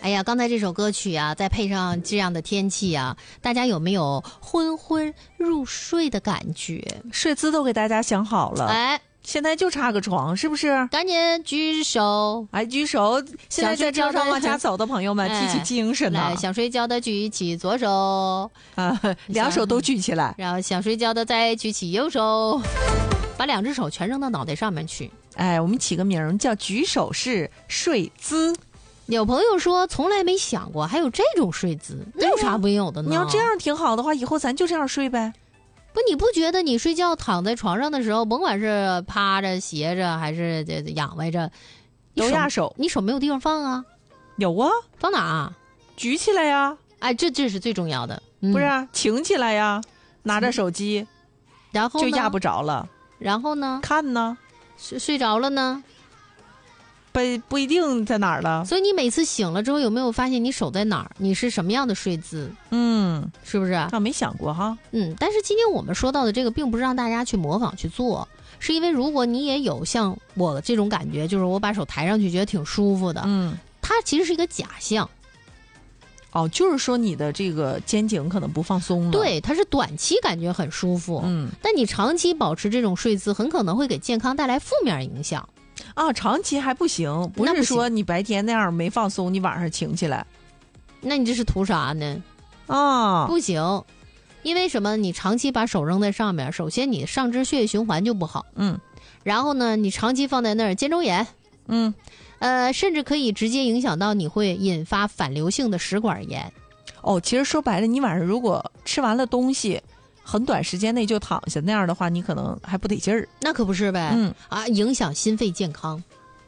哎呀，刚才这首歌曲啊，再配上这样的天气啊，大家有没有昏昏入睡的感觉？ 睡姿都给大家想好了， 哎， 现在就差个床，是不是？ 赶紧举手， 哎，举手！现在在车上往家走的朋友们，提起精神呐！ 来，想睡觉的举起左手啊，两手都举起来， 然后想睡觉的再举起右手，把两只手全扔到脑袋上面去。 哎，我们起个名叫举手式睡姿。 有朋友说从来没想过还有这种睡姿，那有啥没有的呢？ 你要这样挺好的话，以后咱就这样睡呗。 不，你不觉得你睡觉躺在床上的时候，甭管是趴着、斜着还是仰歪着， 都压手， 你手没有地方放啊？ 有啊， 放哪啊？ 举起来呀！ 哎，这是最重要的， 不是擎起来呀？拿着手机， 然后就压不着了。 然后呢？ 看呢？ 睡着了呢？ 不一定在哪儿了。 所以你每次醒了之后，有没有发现你手在哪儿？你是什么样的睡姿？是不是？ 那没想过哈。 但是今天我们说到的这个，并不是让大家去模仿去做，是因为如果你也有像我这种感觉，就是我把手抬上去觉得挺舒服的，它其实是一个假象。 哦，就是说你的这个肩颈可能不放松了。 对，它是短期感觉很舒服，但你长期保持这种睡姿，很可能会给健康带来负面影响。 啊，长期还不行，不是说你白天那样没放松，你晚上挺起来， 那你这是图啥呢？ 啊， 不行，因为什么？你长期把手扔在上面，首先你上肢血液循环就不好，然后呢，你长期放在那儿，肩周炎，甚至可以直接影响到你会引发反流性的食管炎。 哦，其实说白了，你晚上如果吃完了东西，很短时间内就躺下，那样的话你可能还不得劲儿。 那可不是呗，影响心肺健康。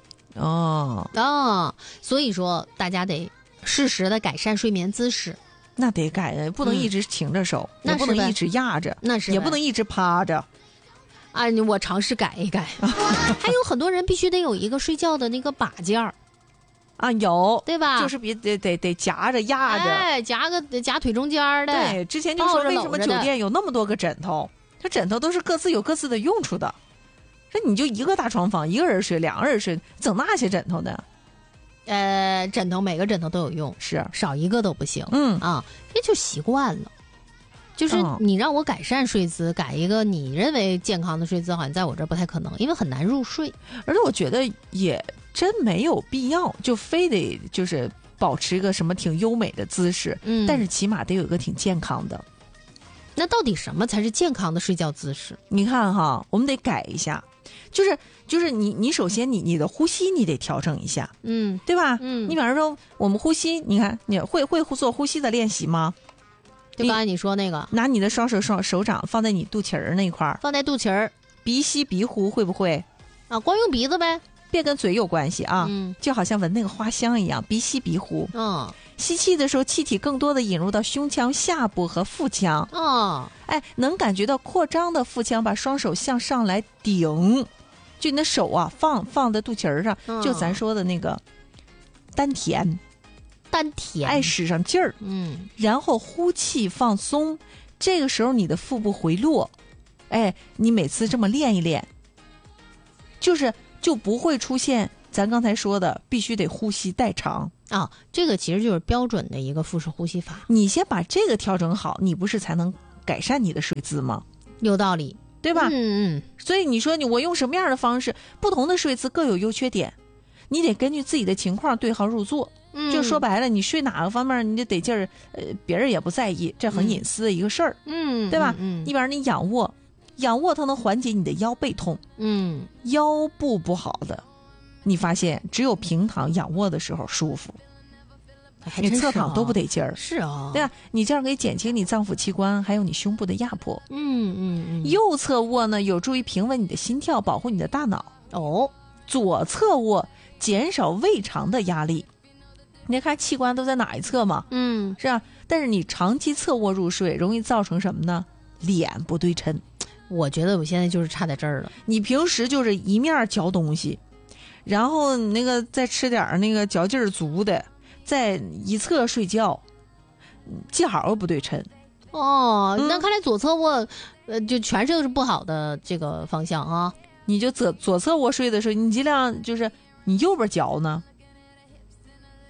所以说大家得适时的改善睡眠姿势。 那得改，不能一直擎着手，也不能一直压着， 那是也不能一直趴着。 啊，我尝试改一改。还有很多人必须得有一个睡觉的那个把件儿。 啊，有， 对吧？ 就是得夹着压着， 哎，夹腿中间的。 对，之前就说为什么酒店有那么多个枕头，这枕头都是各自有各自的用处的。这你就一个大床房，一个人睡，两个人睡，整那些枕头呢？ 枕头每个枕头都有用， 是少一个都不行。也就习惯了。就是你让我改善睡姿，改一个你认为健康的睡姿，好像在我这儿不太可能，因为很难入睡。 而且我觉得也真没有必要，就非得就是保持一个什么挺优美的姿势，但是起码得有一个挺健康的。 那到底什么才是健康的睡觉姿势？ 你看哈，我们得改一下，就是你首先你的呼吸你得调整一下，对吧？你比方说我们呼吸，你看你会做呼吸的练习吗？ 就刚才你说那个， 拿你的双手掌放在你肚脐儿那块儿， 放在肚脐儿， 鼻吸鼻呼，会不会？ 啊，光用鼻子呗， 别跟嘴有关系啊，就好像闻那个花香一样，鼻吸鼻呼。吸气的时候，气体更多的引入到胸腔下部和腹腔。能感觉到扩张的腹腔，把双手向上来顶，就你的手啊放在肚脐儿上，就咱说的那个丹田。爱使上劲儿，然后呼气放松，这个时候你的腹部回落，你每次这么练一练，就不会出现咱刚才说的必须得呼吸代长啊。这个其实就是标准的一个腹式呼吸法。 你先把这个调整好，你不是才能改善你的睡姿吗？ 有道理， 对吧？所以你说我用什么样的方式，不同的睡姿各有优缺点，你得根据自己的情况对号入座。就说白了，你睡哪个方面你就得劲儿，别人也不在意，这很隐私的一个事儿，对吧？你比方你仰卧它能缓解你的腰背痛，腰部不好的，你发现只有平躺仰卧的时候舒服，你侧躺都不得劲儿， 是啊， 对吧？你这样可以减轻你脏腑器官还有你胸部的压迫。右侧卧呢，有助于平稳你的心跳，保护你的大脑。左侧卧减少胃肠的压力。你看器官都在哪一侧嘛？是吧？但是你长期侧卧入睡，容易造成什么呢？脸不对称。 我觉得我现在就是差在这儿了。 你平时就是一面嚼东西，然后那个再吃点那个嚼劲儿足的，再一侧睡觉，记好不对称。 那看来左侧卧，就全是不好的这个方向啊。 你就左侧卧睡的时候，你尽量就是你右边嚼呢。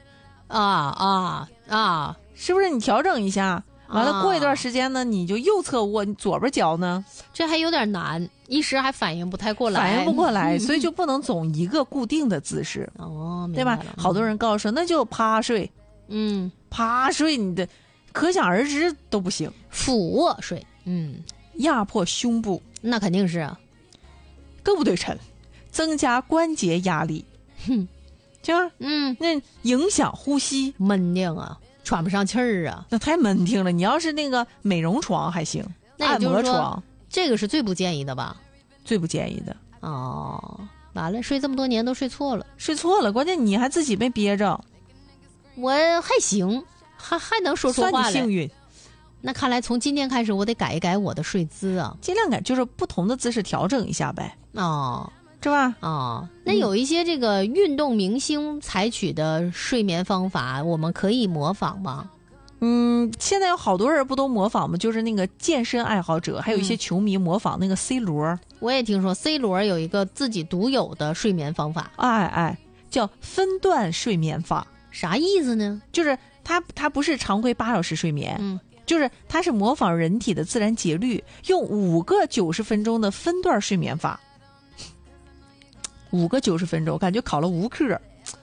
是不是？你调整一下，完了过一段时间呢，你就右侧卧，你左边脚呢， 这还有点难，一时还反应不太过来， 反应不过来，所以就不能总一个固定的姿势，对吧？好多人告诉说，那就趴睡，趴睡，你的可想而知都不行， 俯卧睡， 压迫胸部， 那肯定是啊， 更不对称，增加关节压力，就是那影响呼吸， 闷定啊，喘不上气儿啊， 那太闷听了。你要是那个美容床还行，按摩床这个是最不建议的吧？ 最不建议的完了，睡这么多年都睡错了， 关键你还自己没憋着， 我还行，还能说出话来， 算你幸运。 那看来从今天开始，我得改一改我的睡姿啊， 尽量改，就是不同的姿势调整一下呗。是吧？ 那有一些这个运动明星采取的睡眠方法，我们可以模仿吗？ 现在有好多人不都模仿吗？就是那个健身爱好者，还有一些球迷模仿那个 C 罗。 我也听说 C 罗有一个自己独有的睡眠方法， 叫分段睡眠法。 啥意思呢？ 就是他不是常规8小时睡眠，就是他是模仿人体的自然节律，用5个90分钟的分段睡眠法。5个90分钟，感觉考了5科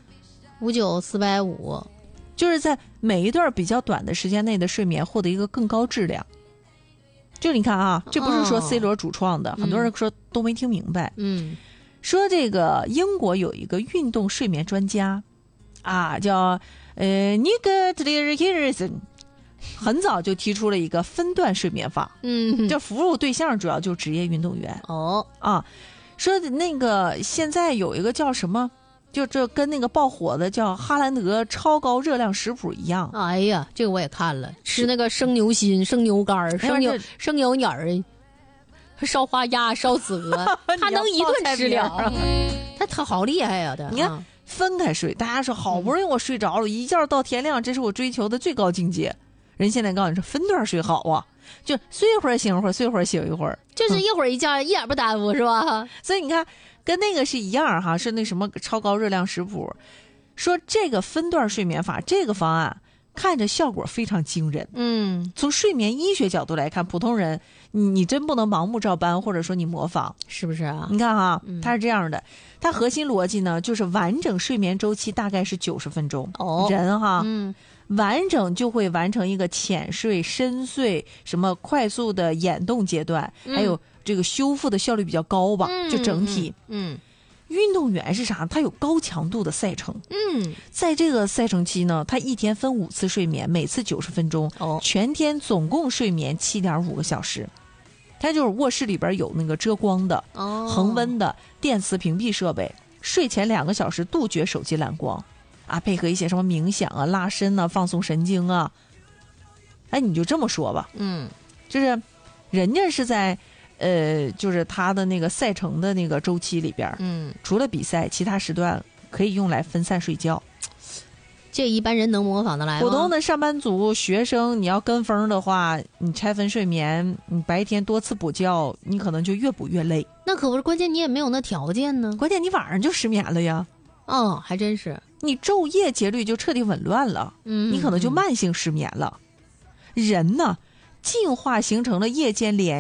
，59450， 就是在每一段比较短的时间内的睡眠获得一个更高质量。就你看啊，这不是说 C 罗主创的，很多人说都没听明白。说这个英国有一个运动睡眠专家叫尼格特里尔森，很早就提出了一个分段睡眠法。这服务对象主要就是职业运动员。说那个现在有一个叫什么，就这跟那个爆火的叫哈兰德超高热量食谱一样。 哎呀，这个我也看了，吃那个生牛心、生牛肝、生牛眼儿、烧花鸭、烧子鹅，他能一顿吃了，他好厉害呀！ 你看分开睡，大家说好不容易我睡着了，一觉到天亮，这是我追求的最高境界。人现在告诉你说分段睡好啊，就睡一会儿醒一会儿，睡一会儿醒一会儿， 就是一会儿一觉，一点不耽误，是吧？ 所以你看，跟那个是一样哈，是那什么超高热量食谱，说这个分段睡眠法这个方案看着效果非常惊人。从睡眠医学角度来看，普通人你真不能盲目照搬，或者说你模仿， 是不是啊？ 你看哈，它是这样的，它核心逻辑呢，就是完整睡眠周期大概是90分钟。人哈，完整就会完成一个浅睡、深睡，什么快速的眼动阶段，还有这个修复的效率比较高吧，就整体。运动员是啥？他有高强度的赛程。在这个赛程期呢，他一天分5次睡眠，每次90分钟，全天总共睡眠7.5个小时。他就是卧室里边有那个遮光的、恒温的电磁屏蔽设备，睡前2个小时杜绝手机蓝光。配合一些什么冥想啊、拉伸啊、放松神经啊，你就这么说吧，就是人家是在就是他的那个赛程的那个周期里边，除了比赛，其他时段可以用来分散睡觉。 这一般人能模仿得来吗？ 普通的上班族、学生，你要跟风的话，你拆分睡眠，你白天多次补觉，你可能就越补越累。 那可不是，关键你也没有那条件呢。 关键你晚上就失眠了呀。 还真是。 你昼夜节律就彻底紊乱了，你可能就慢性失眠了。人呢，进化形成了夜间连